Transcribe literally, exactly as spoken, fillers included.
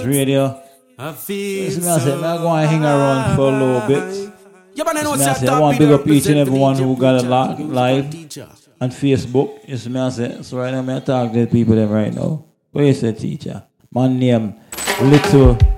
Radio. I feel Listen, I said, I'm going to hang around for a little bit. Yeah, but I know Listen, I, say, I want to big up each and every one who got a lock live on Facebook. You see, I say, so right now, I'm talking to the people them right now. What you say, teacher? My name, Little